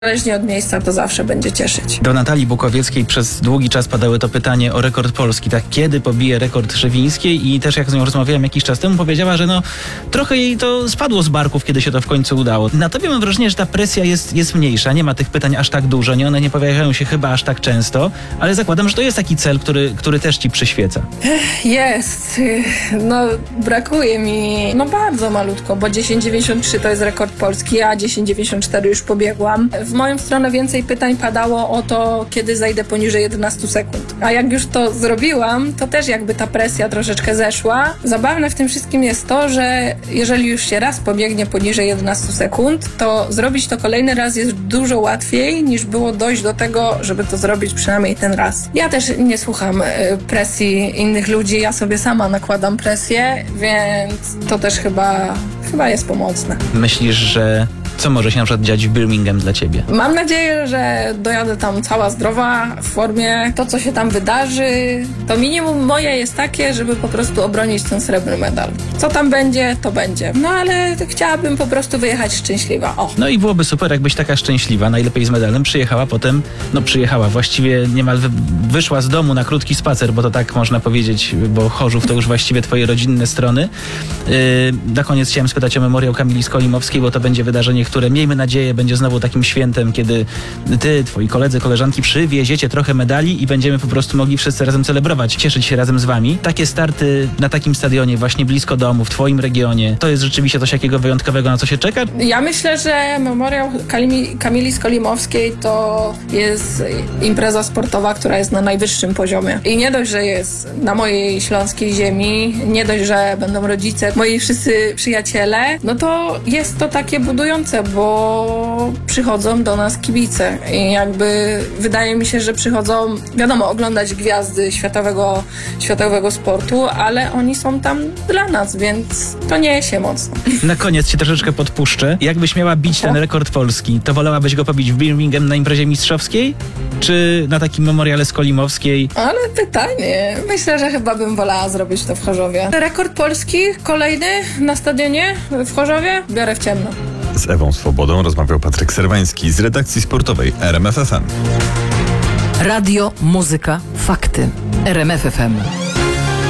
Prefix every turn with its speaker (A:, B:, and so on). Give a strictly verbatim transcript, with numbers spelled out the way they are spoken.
A: Niezależnie od miejsca to zawsze będzie cieszyć.
B: Do Natalii Bukowieckiej przez długi czas padały to pytanie o rekord Polski, tak kiedy pobije rekord Szewińskiej, i też jak z nią rozmawiałem jakiś czas temu, powiedziała, że no trochę jej to spadło z barków, kiedy się to w końcu udało. Na tobie mam wrażenie, że ta presja jest, jest mniejsza, nie ma tych pytań aż tak dużo, nie, one nie pojawiają się chyba aż tak często, ale zakładam, że to jest taki cel, który, który też ci przyświeca.
A: Jest. No brakuje mi no bardzo malutko, bo dziesięć dziewięćdziesiąt trzy to jest rekord Polski, a dziesięć dziewięćdziesiąt cztery już pobiegłam. W moją stronę więcej pytań padało o to, kiedy zajdę poniżej jedenaście sekund. A jak już to zrobiłam, to też jakby ta presja troszeczkę zeszła. Zabawne w tym wszystkim jest to, że jeżeli już się raz pobiegnie poniżej jedenaście sekund, to zrobić to kolejny raz jest dużo łatwiej, niż było dojść do tego, żeby to zrobić przynajmniej ten raz. Ja też nie słucham y, presji innych ludzi, ja sobie sama nakładam presję, więc to też chyba, chyba jest pomocne.
B: Myślisz, że co może się na przykład dziać w Birmingham dla ciebie?
A: Mam nadzieję, że dojadę tam cała zdrowa, w formie. To, co się tam wydarzy, to minimum moje jest takie, żeby po prostu obronić ten srebrny medal. Co tam będzie, to będzie. No ale chciałabym po prostu wyjechać szczęśliwa. O.
B: No i byłoby super, jakbyś taka szczęśliwa, najlepiej z medalem, przyjechała potem, no przyjechała, właściwie niemal wy, wyszła z domu na krótki spacer, bo to tak można powiedzieć, bo Chorzów to już właściwie twoje rodzinne strony. Yy, na koniec chciałem spytać o memoriał Kamili Skolimowskiej, bo to będzie wydarzenie, które miejmy nadzieję będzie znowu takim świętem, kiedy ty, twoi koledzy, koleżanki przywieziecie trochę medali i będziemy po prostu mogli wszyscy razem celebrować, cieszyć się razem z wami. Takie starty na takim stadionie właśnie blisko domu, w twoim regionie, to jest rzeczywiście coś takiego wyjątkowego, na co się czeka?
A: Ja myślę, że memoriał Kamili, Kamili Skolimowskiej to jest impreza sportowa, która jest na najwyższym poziomie. I nie dość, że jest na mojej śląskiej ziemi, nie dość, że będą rodzice, moi wszyscy przyjaciele, no to jest to takie budujące, bo przychodzą do nas kibice i jakby wydaje mi się, że przychodzą, wiadomo, oglądać gwiazdy światowego, światowego sportu, ale oni są tam dla nas, więc to nie się mocno.
B: Na koniec cię troszeczkę podpuszczę. Jakbyś miała bić ten rekord Polski, to wolałabyś go pobić w Birmingham na imprezie mistrzowskiej, czy na takim memoriale Skolimowskiej?
A: Ale pytanie. Myślę, że chyba bym wolała zrobić to w Chorzowie. Rekord Polski kolejny na stadionie w Chorzowie biorę w ciemno.
C: Z Ewą Swobodą rozmawiał Patryk Serwański z redakcji sportowej R M F F M.
D: Radio, muzyka, fakty. R M F F M.